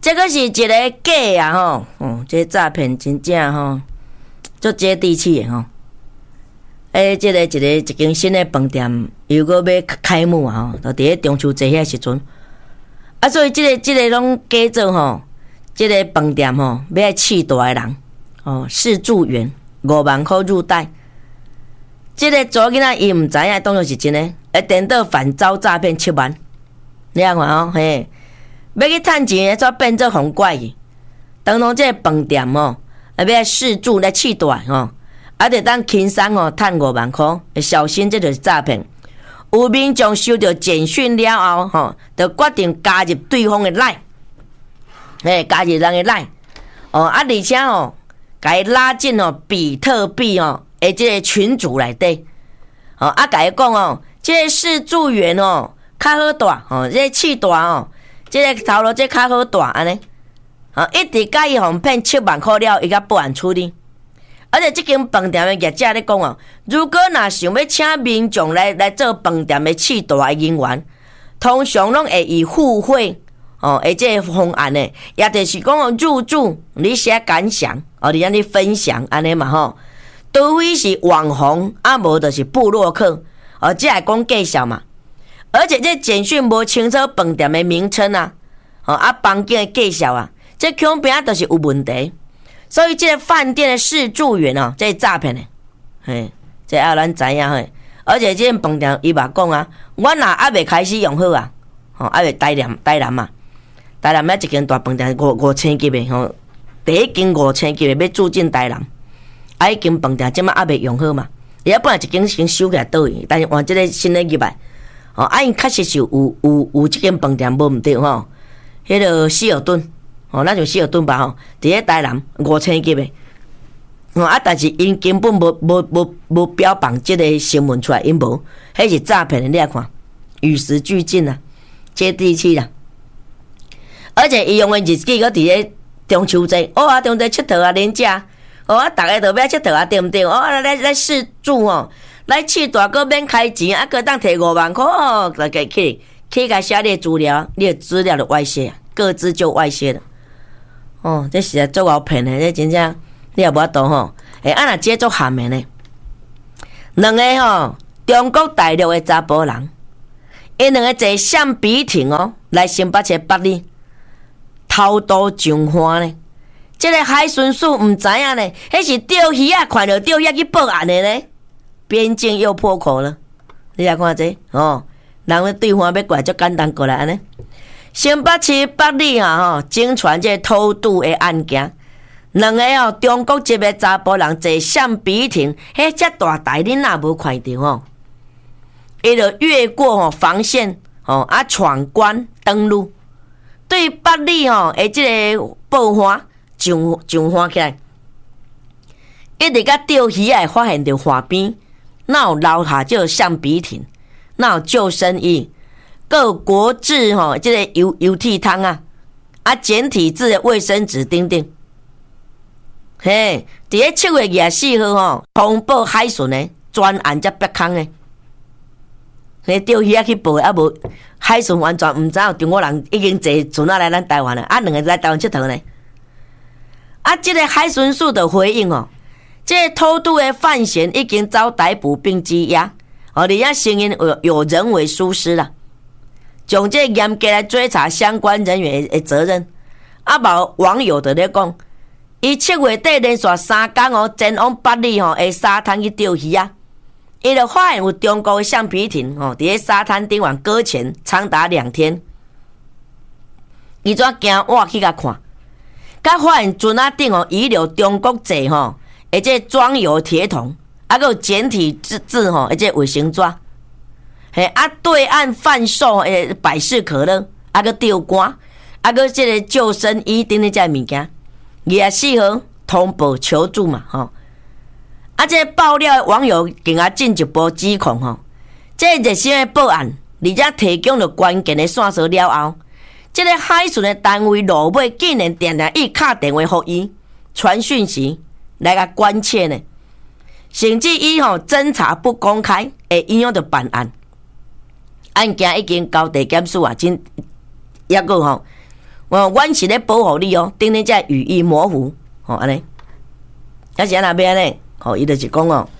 这个是一个假啊吼，这诈骗真正吼，足接地气的吼。这个一间新的饭店又搁要开幕啊吼，就伫咧中秋节遐时阵，所以这个拢假做吼，这个饭店吼要来饲大的人，试住员5万块入袋。这个查囡仔伊毋知影，当作是真的，颠倒反遭诈骗7万。你看哦，嘿，要去趁钱，煞变做红怪去。当当这个饭店哦，要来试住来饲大吼，就当轻松哦，趁5万块，小心这就是诈骗。有民众收到简讯了后，就决定加入对方的赖，加入人的赖，而且甲伊拉进比特币这个群组内底，甲伊讲这个试住员较好大，这个饲大这个头路这较好大安尼，一直甲伊骗7万块了，伊甲报案处理。而且这间饭店的业者咧讲如果若想要请民众来做饭店的饲大的人员，通常拢会以互惠这个方案呢，也就是讲入住你写感想你安尼分享安尼嘛吼，除非是网红无就是部落客这还讲介绍嘛。而且这简讯无清楚饭店的名称房间的介绍这恐怕就是有问题。所以这个饭店的试住员这是诈骗的，这咱知影而且这间饭店伊嘛讲我若还未开始用好还未台南嘛，台南一间大饭店5000级的第一间5000级的要住进台南，一间饭店即马还未用好嘛，伊本来一间先收起来倒去，但是换这个新的入来，因确实是有这间饭店无毋对迄个希尔顿。咱就希尔顿吧伫咧台南5000级的，但是因根本无标榜这个新闻出来，因无，迄是诈骗的，你来看，与时俱进接地气啦。而且伊用的日子搁伫咧中秋节，中秋节佚佗连假，大家都要佚佗对毋对？来试住来饲大个免开钱，搁当摕5万块大家去甲写你的资料，你的资料就外泄，个资就外泄了。这实在足够骗的，这真正你也无法度若接触含的呢。两个中国大陆的查甫人，因两个坐橡皮艇来新北市北里偷渡上岸呢。这个海巡署毋知影呢，迄是钓鱼看到钓鱼去报案的呢。边境又破口了，你来看这人对方要过来，足简单过来安尼。新北市北里经传这偷渡的案件，两个中国籍的查甫人坐橡皮艇，迄遮大台恁也无看到伊就越过防线闯关登陆，对北里的这个报案上岸起来，一直甲钓鱼发现到岸边，哪有留下这橡皮艇，哪有救生衣。各国制这个油剃汤简体字的卫生纸等等，伫咧7月24号通报海巡的专案才别空的，钓鱼去报无海巡完全毋知有中国人已经坐船来咱台湾了，两个来台湾佚佗呢。这个海巡署的回应这个偷渡的犯嫌已经遭逮捕并羁押，而且承认有人为疏失啦。从这严格来追查相关人员的责任。无网友就咧讲，伊7月底连续3天前往北里的沙滩去钓鱼伊就发现有中国的橡皮艇伫咧沙滩顶岸搁浅长达2天。伊怎行我去甲看，甲发现船顶遗留中国籍这装有铁桶，还有简体字这卫生纸。对岸贩售百事可乐，个钓竿，个这个救生衣等等这物件，24号通报求助嘛这爆料的网友更加进一步指控这热心的报案，而且提供了关键的线索了后，这个海巡的单位落尾竟然定伊打电话给伊，传讯息来甲关切呢，甚至伊侦查不公开，会影响到办案。案件已经交地检署也还阮是咧保护你哦，顶天才语义模糊，安尼，还是安那边呢？伊就是讲哦，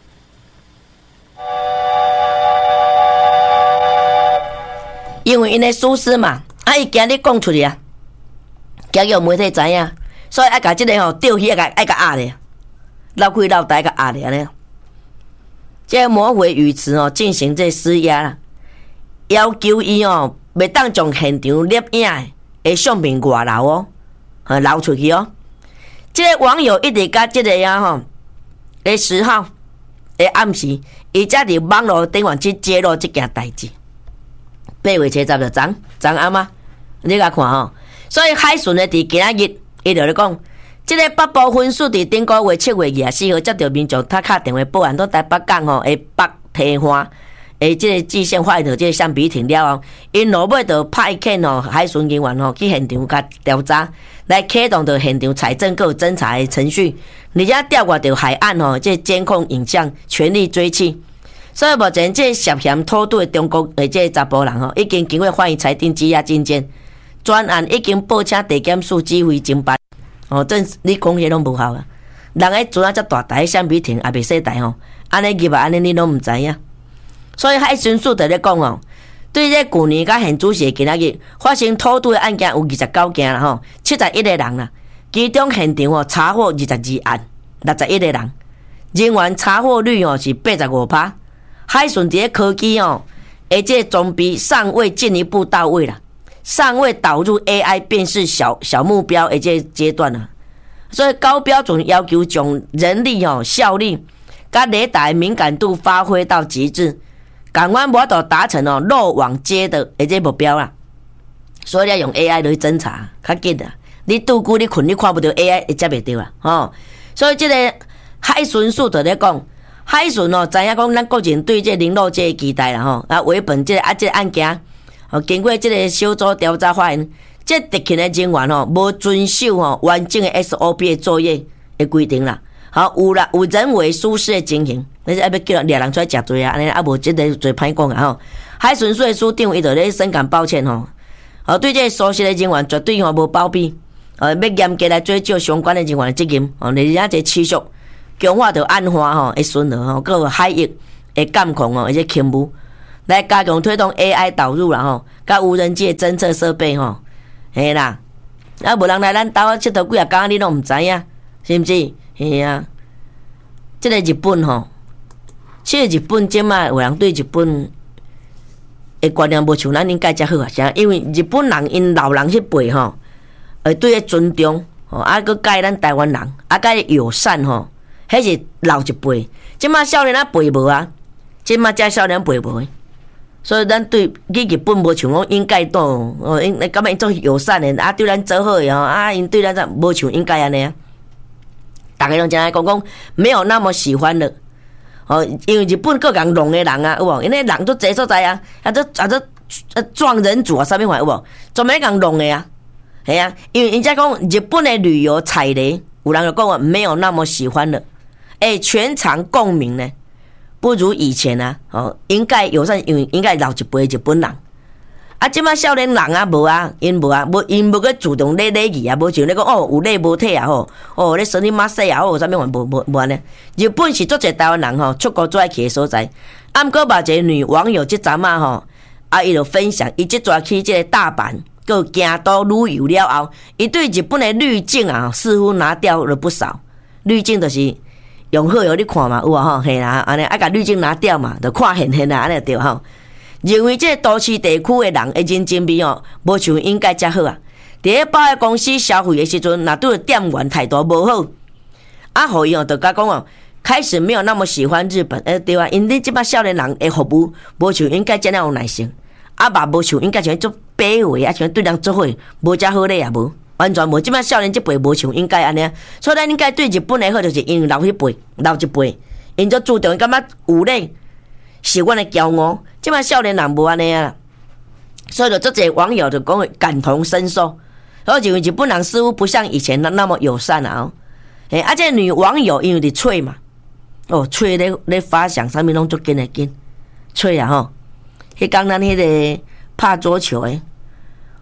因为因咧疏失嘛，伊惊你讲出去啊，惊叫媒体知影，所以爱甲即个吊起爱甲压咧，绕开绕带甲压咧安尼。即个模糊语词进行这施压啦，要求伊袂当将现场摄影的相片外流流出去哦。即个网友一直甲即个的10号的暗时，伊才伫网络顶面去揭露即件代志。8月初10就昨暗啊，你甲看所以海巡的伫今仔日，伊就咧讲，即个北部分数伫顶个月7月24号接到民众打敲电话报案，到台北港的北堤花即个蓟县发现到即个橡皮艇了后，因落尾就派遣海巡人员去现场甲调查，来启动到现场财政个侦查的程序，而且调阅到海岸即个监控影像，全力追缉。所以目前即个涉嫌偷渡的中国的即个查甫人已经经过法院裁定羁押禁见，专案已经报请地检署指挥侦办。真你讲迄拢无效啊！人个船啊遮大台，橡皮艇也袂小台安尼入啊安尼你拢毋知影。所以海巡署就咧讲对这去年甲现主席今仔日发生偷渡的案件有29件啦71个人啦，其中现场查获22案，61个人，人员查获率是 85%。海巡伫咧科技即个装备尚未进一步到位啦，尚未导入 AI 辨识小目标的这个阶段啊，所以高标准要求将人力效率甲雷达的敏感度发挥到极致，港湾无法度达成漏网接的这个目标啦，所以要用 AI 来侦查较紧啊，你拄久你困你看不到 AI 会接袂到啦所以这个海巡署就咧讲。海巡知影讲咱国人对这林路这个期待啦为本这个这个案件经过这个小组调查发现，这特勤的人员无遵守完整的 SOP 的作业的规定啦，有人为疏失的情形，你要叫掠人出来食罪啊，安尼无这个最歹讲啊海巡署的署长伊就咧深感抱歉对这个疏失的人员绝对无包庇要严格来追究相关的人员的责任而且这持续。强化着暗化的巡逻还有海域的监控而且勤务，来加强推动 AI 导入啦甲无人机的侦测设备嘿啦，无人来咱兜佚佗几啊工，你拢毋知影，是毋是？嘿啊，即个日本即个日本即卖有人对日本的观念无像咱应该遮好啊，啥？因为日本人因老人迄辈会对伊尊重佮介咱台湾人甲伊友善迄是老一辈，即马少年辈无啊，即马遮少年辈无，所以咱对去日本无像讲应该多因感觉因做友善的对咱做好的因对咱无像应该安尼啊。大家拢真爱讲没有那么喜欢了因为日本各人弄的人有无？因为人都侪所在啊，撞人主啥物款有无？专门人弄的啊，系啊，因为人家讲日本的旅游踩雷，有人就讲没有那么喜欢了。全场共鸣呢，不如以前啊！应该友善，因为应该老一辈日本人即马少年人无因无因无去主动礼仪无像你讲有礼无体咧生你妈死啥物无安尼。日本是足侪台湾人出国做爱去的所在。毋过嘛，一个女网友即阵伊就分享，伊即阵去即个大阪，佮京都旅游了后，伊对日本的滤镜似乎拿掉了不少。滤镜就是。用好你看嘛，有嘿啦，安尼甲滤镜拿掉嘛，就看现啦，安尼对认为这都市地区的人的人情味无像应该遮好啊。伫咧百货公司消费的时阵，若对店员态度无好，互伊就甲讲开始没有那么喜欢日本，对啊，因你即摆少年人的服务无像应该遮尔有耐心，嘛无像应该像做卑微像对人做伙，无遮好咧也无。完全无，即摆少年即辈无像应该安尼，所以咱应该对日本的好，就是因为老一辈，因就注重感觉有礼，是阮的骄傲。即摆少年人无安尼啊，所以就足侪网友就讲感同身受，然后认为日本人似乎不像以前那么友善啊。这女网友因为伫吹嘛，吹咧发想啥物拢足紧吹啊迄天咱迄个拍桌球的。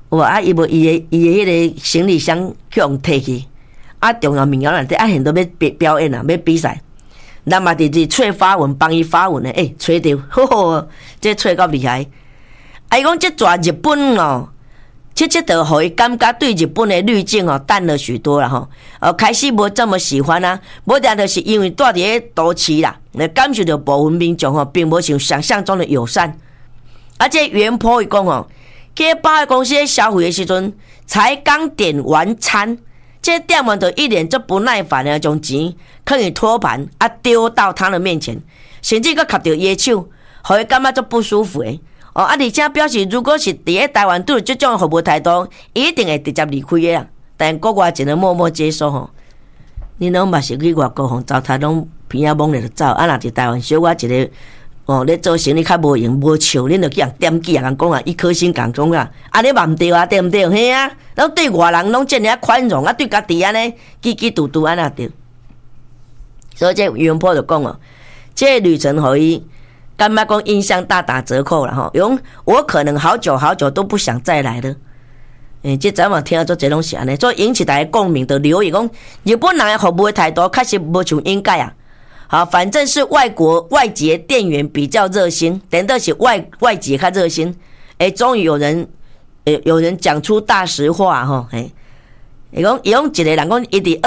有啊，伊无伊的迄个行李箱去用摕去，啊，重要物件内底啊，很多要表演啊，要比赛，咱嘛直找发文帮伊发文的，找着，吼，这找够厉害。啊，伊讲这抓日本哦。这就互伊感觉对日本的滤镜哦淡了许多了吼，开始无这么喜欢啊，无定就是因为住伫咧都市啦，感受到部分民众吼并无像想象中的友善。而且原坡伊讲哦，去百货公司消费的时阵，才刚点完餐，这店员就一脸就不耐烦的将钱放入托盘啊丢到他的面前，甚至佫卡着伊的手，互伊感觉足不舒服的。而且表示，如果是伫咧台湾对这种服务态度，一定会直接离开的啊。但国外只能默默接受吼。你拢嘛是去外国吼，糟蹋拢偏仔懵咧就走。若伫台湾小我一个咧做生意较无用无笑，恁就去人点记人讲啊，伊颗心讲种啊，你嘛毋对啊，对毋对？嘿啊，拢对外人拢这尔宽容，对家己安尼叽嘟嘟安那对。所以这袁坡就讲哦，这旅程互伊。干妈讲印象大打折扣了哈，用我可能好久都不想再来了。这咱嘛听到做这种是安尼，所以引起大家共鸣的留言讲，日本人的服务的态度确实无像应该啊。好，反正是外籍店员比较热心，等的是外籍较热心。终于有人讲出大实话哈，伊讲一个人讲，伊伫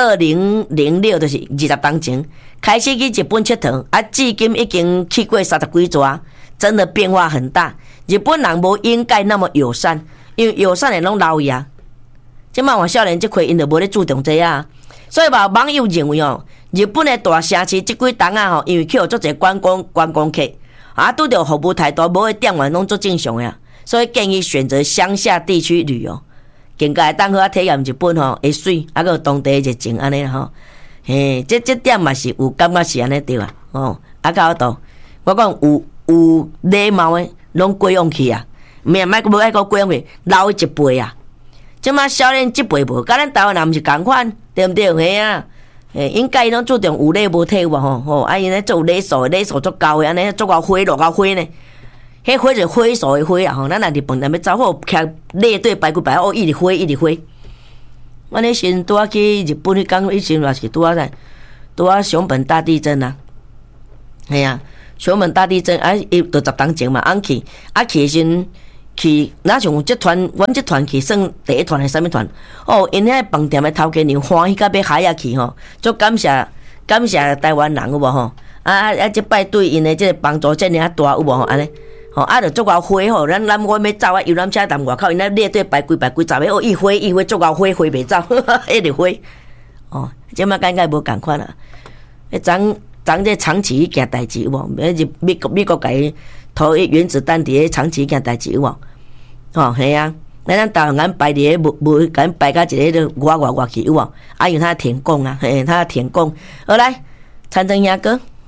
2006就是20当前开始去日本佚佗，至今已经去过30几座，真的变化很大。日本人无应该那么友善，因为友善的拢老爷。即摆换少年即块，因就无咧注重这啊。所以网友认为哦，日本的大城市即几档啊吼，因为去有足侪观光客，拄着服务态度无的店员拢足正常的，所以建议选择乡下地区旅游。更加会当好体验日本吼会水，还有当地热情安尼吼，这点嘛是有感觉是安尼对啊，到倒，我讲有礼貌的，拢过用去啊，无爱讲过用去，老一辈啊，即马少年一辈无，甲咱台湾人毋是共款，对毋对？嘿啊，应该拢注重有礼无体喎吼，因咧做有礼数足高的，安尼做到花落到花呢。迄花就花数的花啊！吼，咱若伫饭店要走好，徛列队排几排，一直花。我那时拄去日本，迄讲以前也是拄熊本大地震啊，系啊，熊本大地震伊就10当前嘛，去的时阵去，哪像这团，阮这团去算第一团还是啥物团？因遐饭店的头家娘欢喜到要海啊去吼，足感谢台湾人有无吼？这摆对因的这个帮助遮尔大有无吼？安尼。就足够花吼，咱我要走游览车站外口，因那列队排几十个，一花足够花袂走，一直花。即马感觉无共款啊！咱这长期件代志有无？美国甲伊投原子弹伫咧长期件代志有无？系啊，咱台湾排伫咧无敢排到一个外去有无？因他填供啊，他填供。好来，参政兄哥。